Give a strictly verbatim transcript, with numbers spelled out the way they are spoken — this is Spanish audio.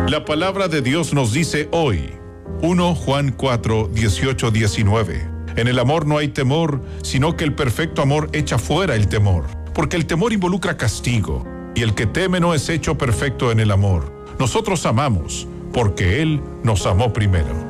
La palabra de Dios nos dice hoy, primera Juan cuatro, dieciocho, diecinueve. En el amor no hay temor, sino que el perfecto amor echa fuera el temor, porque el temor involucra castigo, y el que teme no es hecho perfecto en el amor. Nosotros amamos, porque Él nos amó primero.